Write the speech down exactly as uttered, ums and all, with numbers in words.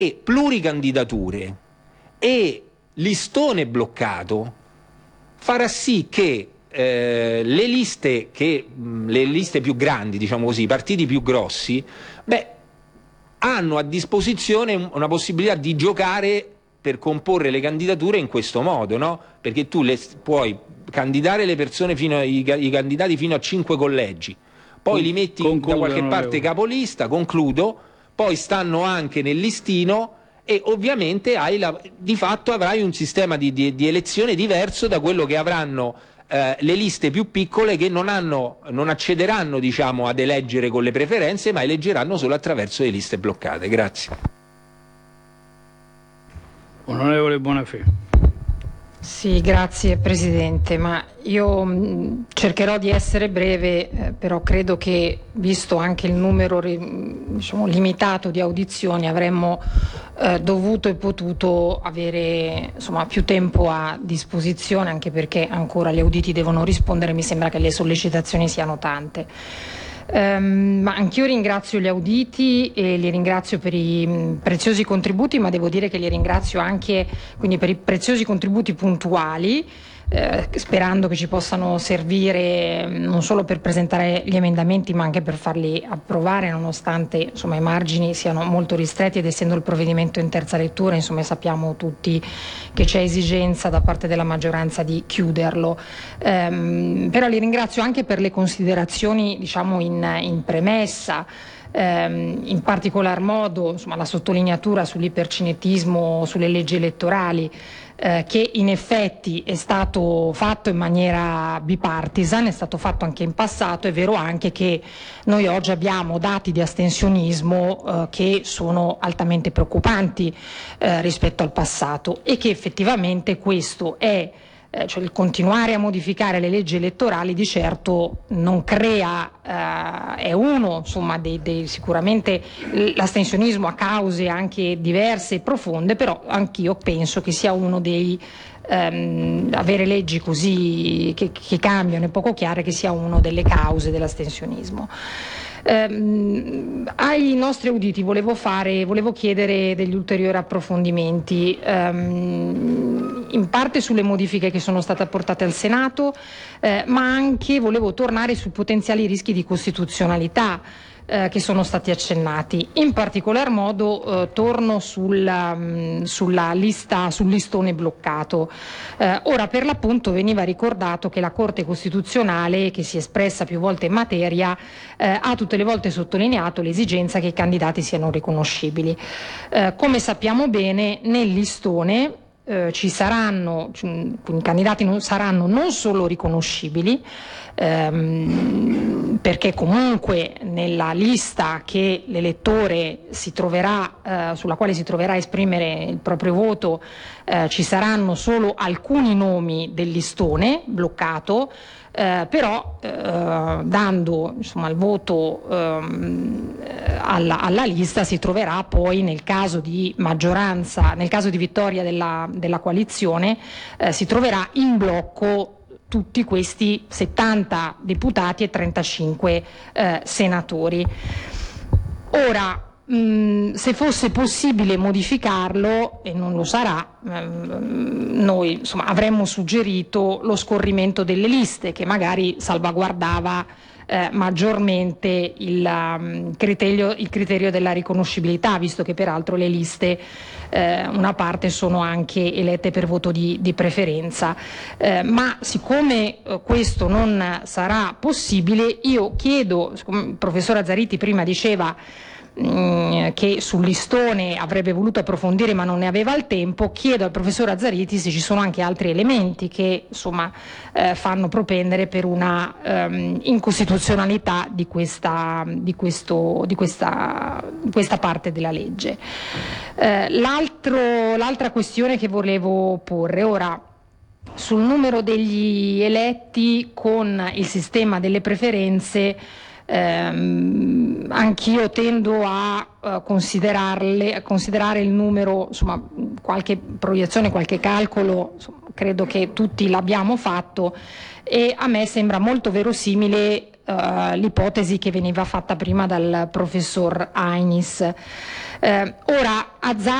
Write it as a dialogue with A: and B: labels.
A: e pluricandidature e listone bloccato farà sì che eh, le liste che mh, le liste più grandi, diciamo così, i partiti più grossi, beh, hanno a disposizione una possibilità di giocare per comporre le candidature in questo modo, no? Perché tu le, puoi candidare le persone fino a, i, i candidati fino a cinque collegi, poi Con, li metti da qualche parte capolista, concludo, poi stanno anche nel listino e ovviamente hai la, di fatto avrai un sistema di, di, di elezione diverso da quello che avranno eh, le liste più piccole, che non, hanno, non accederanno, diciamo, ad eleggere con le preferenze, ma eleggeranno solo attraverso le liste bloccate. Grazie.
B: Onorevole Bonafè.
C: Sì, grazie Presidente, ma io mh, cercherò di essere breve, eh, però credo che, visto anche il numero diciamo, limitato di audizioni, avremmo eh, dovuto e potuto avere insomma, più tempo a disposizione, anche perché ancora gli auditi devono rispondere, mi sembra che le sollecitazioni siano tante. Um, ma anch'io ringrazio gli auditi e li ringrazio per i mh, preziosi contributi, ma devo dire che li ringrazio anche quindi per i preziosi contributi puntuali, eh, sperando che ci possano servire mh, non solo per presentare gli emendamenti ma anche per farli approvare, nonostante insomma, i margini siano molto ristretti ed essendo il provvedimento in terza lettura, insomma, sappiamo tutti che c'è esigenza da parte della maggioranza di chiuderlo. Um, però li ringrazio anche per le considerazioni diciamo in, in premessa, um, in particolar modo insomma, la sottolineatura sull'ipercinetismo, sulle leggi elettorali, eh, che in effetti è stato fatto in maniera bipartisan, è stato fatto anche in passato. È vero anche che noi oggi abbiamo dati di astensionismo eh, che sono altamente preoccupanti eh, rispetto al passato e che effettivamente questo è Eh, cioè il continuare a modificare le leggi elettorali di certo non crea, eh, è uno insomma dei, dei, sicuramente l'astensionismo ha cause anche diverse e profonde, però anch'io penso che sia uno dei ehm, avere leggi così che, che cambiano e poco chiare, che sia una delle cause dell'astensionismo. Um, ai nostri auditi volevo, fare, volevo chiedere degli ulteriori approfondimenti, um, in parte sulle modifiche che sono state apportate al Senato, eh, ma anche volevo tornare sui potenziali rischi di costituzionalità eh, che sono stati accennati. In particolar modo eh, torno sulla, mh, sulla lista, sul listone bloccato. Eh, ora, per l'appunto veniva ricordato che la Corte Costituzionale, che si è espressa più volte in materia, eh, ha tutte le volte sottolineato l'esigenza che i candidati siano riconoscibili. Eh, come sappiamo bene, nel listone eh, ci saranno, quindi i candidati non saranno non solo riconoscibili, ehm, perché comunque nella lista che l'elettore si troverà, eh, sulla quale si troverà a esprimere il proprio voto, eh, ci saranno solo alcuni nomi del listone bloccato. Eh, però eh, dando insomma, il voto ehm, alla, alla lista si troverà poi, nel caso di maggioranza, nel caso di vittoria della, della coalizione, eh, si troverà in blocco tutti questi settanta deputati e trentacinque eh, senatori. Ora, mh, se fosse possibile modificarlo, e non lo sarà, mh, noi insomma, avremmo suggerito lo scorrimento delle liste, che magari salvaguardava eh, maggiormente il, um, criterio, il criterio della riconoscibilità, visto che peraltro le liste, eh, una parte sono anche elette per voto di, di preferenza. Eh, ma siccome eh, questo non sarà possibile, io chiedo, come il professor Azzariti prima diceva che sul listone avrebbe voluto approfondire ma non ne aveva il tempo, chiedo al professor Azzariti se ci sono anche altri elementi che insomma eh, fanno propendere per una um, incostituzionalità di questa, di, questo, di, questa, di questa parte della legge. Eh, l'altro, l'altra questione che volevo porre ora, sul numero degli eletti con il sistema delle preferenze, ehm, anch'io tendo a uh, considerarle, a considerare il numero, insomma, qualche proiezione, qualche calcolo, insomma, credo che tutti l'abbiamo fatto, e a me sembra molto verosimile uh, l'ipotesi che veniva fatta prima dal professor Ainis. Eh, ora, azzardo